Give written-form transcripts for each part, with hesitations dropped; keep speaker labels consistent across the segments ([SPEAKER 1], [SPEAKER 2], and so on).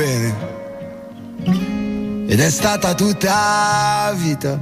[SPEAKER 1] bene ed è stata tutta la vita.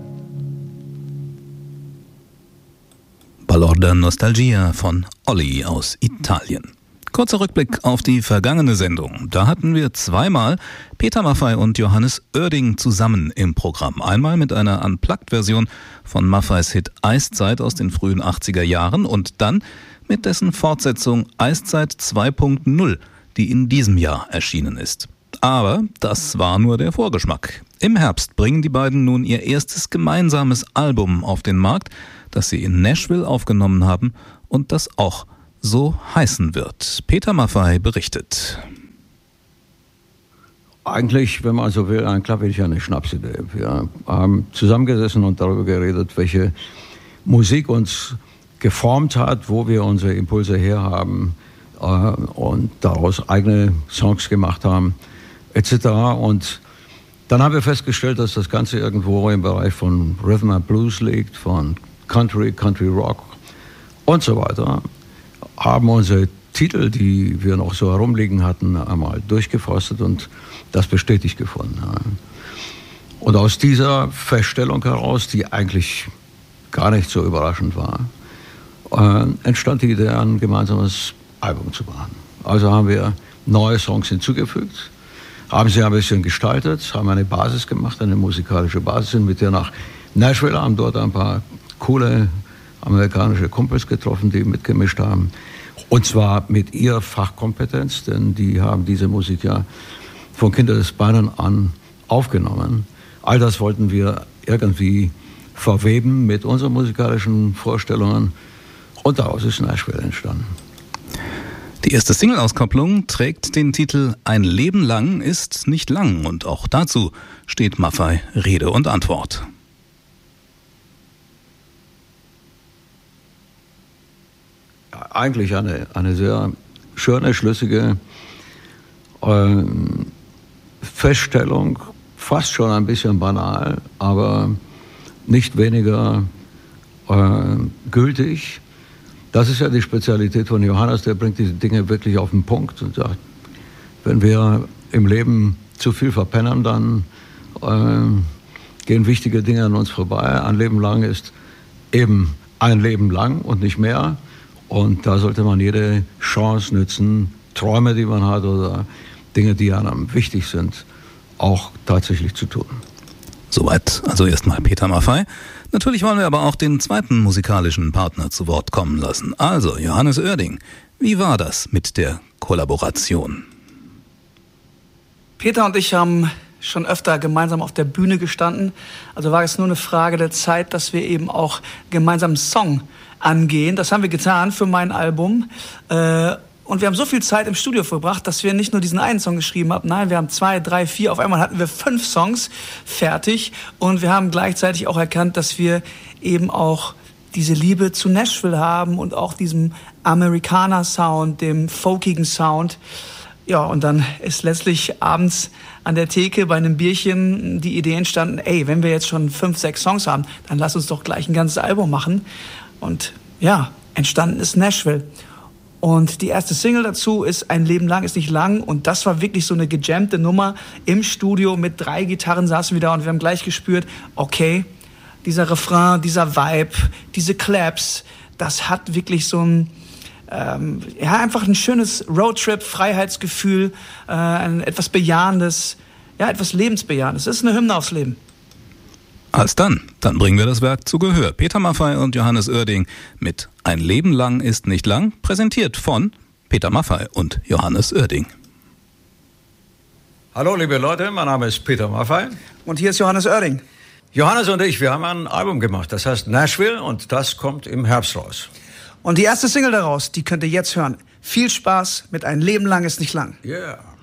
[SPEAKER 2] Balorda Nostalgia von Olli aus Italien. Kurzer Rückblick auf die vergangene Sendung. Da hatten wir zweimal Peter Maffay und Johannes Oerding zusammen im Programm. Einmal mit einer Unplugged-Version von Maffays Hit Eiszeit aus den frühen 80er Jahren und dann mit dessen Fortsetzung Eiszeit 2.0, die in diesem Jahr erschienen ist. Aber das war nur der Vorgeschmack. Im Herbst bringen die beiden nun ihr erstes gemeinsames Album auf den Markt, das sie in Nashville aufgenommen haben und das auch so heißen wird. Peter Maffay berichtet.
[SPEAKER 3] Eigentlich, wenn man so will, ein klappig eine Schnapsidee. Wir haben zusammengesessen und darüber geredet, welche Musik uns geformt hat, wo wir unsere Impulse herhaben und daraus eigene Songs gemacht haben, etc. Und dann haben wir festgestellt, dass das Ganze irgendwo im Bereich von Rhythm and Blues liegt, von Country Rock und so weiter. Haben unsere Titel, die wir noch so herumliegen hatten, einmal durchgeforstet und das bestätigt gefunden. Und aus dieser Feststellung heraus, die eigentlich gar nicht so überraschend war, entstand die Idee, ein gemeinsames Album zu machen. Also haben wir neue Songs hinzugefügt, haben sie ein bisschen gestaltet, haben eine Basis gemacht, eine musikalische Basis, sind mit der nach Nashville, haben dort ein paar coole amerikanische Kumpels getroffen, die mitgemischt haben. Und zwar mit ihrer Fachkompetenz, denn die haben diese Musik ja von Kindesbeinen an aufgenommen. All das wollten wir irgendwie verweben mit unseren musikalischen Vorstellungen und daraus ist Nashville entstanden.
[SPEAKER 2] Die erste Single-Auskopplung trägt den Titel Ein Leben lang ist nicht lang und auch dazu steht Maffay Rede und Antwort.
[SPEAKER 3] Eigentlich eine sehr schöne, schlüssige Feststellung, fast schon ein bisschen banal, aber nicht weniger gültig. Das ist ja die Spezialität von Johannes, der bringt diese Dinge wirklich auf den Punkt und sagt, wenn wir im Leben zu viel verpennen, dann gehen wichtige Dinge an uns vorbei. Ein Leben lang ist eben ein Leben lang und nicht mehr. Und da sollte man jede Chance nützen, Träume, die man hat oder Dinge, die einem wichtig sind, auch tatsächlich zu tun.
[SPEAKER 2] Soweit also erstmal Peter Maffay. Natürlich wollen wir aber auch den zweiten musikalischen Partner zu Wort kommen lassen. Also Johannes Oerding, wie war das mit der Kollaboration?
[SPEAKER 4] Peter und ich haben schon öfter gemeinsam auf der Bühne gestanden. Also war es nur eine Frage der Zeit, dass wir eben auch gemeinsam einen Song angehen. Das haben wir getan für mein Album. Und wir haben so viel Zeit im Studio verbracht, dass wir nicht nur diesen einen Song geschrieben haben. Nein, wir haben 2, 3, 4. Auf einmal hatten wir 5 Songs fertig. Und wir haben gleichzeitig auch erkannt, dass wir eben auch diese Liebe zu Nashville haben und auch diesem Amerikaner-Sound, dem folkigen Sound. Ja, und dann ist letztlich abends an der Theke bei einem Bierchen die Idee entstanden, ey, wenn wir jetzt schon 5, 6 Songs haben, dann lass uns doch gleich ein ganzes Album machen. Und ja, entstanden ist Nashville. Und die erste Single dazu ist Ein Leben lang ist nicht lang. Und das war wirklich so eine gejammte Nummer. Im Studio mit 3 Gitarren saßen wir da und wir haben gleich gespürt, okay, dieser Refrain, dieser Vibe, diese Claps, das hat wirklich so ein, einfach ein schönes Roadtrip, Freiheitsgefühl, etwas Bejahendes, ja, etwas Lebensbejahendes. Es ist eine Hymne aufs Leben.
[SPEAKER 2] Dann bringen wir das Werk zu Gehör. Peter Maffay und Johannes Oerding mit Ein Leben lang ist nicht lang, präsentiert von Peter Maffay und Johannes Oerding.
[SPEAKER 3] Hallo liebe Leute, mein Name ist Peter Maffay.
[SPEAKER 4] Und hier ist Johannes Oerding.
[SPEAKER 3] Johannes und ich, wir haben ein Album gemacht, das heißt Nashville und das kommt im Herbst raus.
[SPEAKER 4] Und die erste Single daraus, die könnt ihr jetzt hören. Viel Spaß mit Ein Leben lang ist nicht lang.
[SPEAKER 3] Yeah.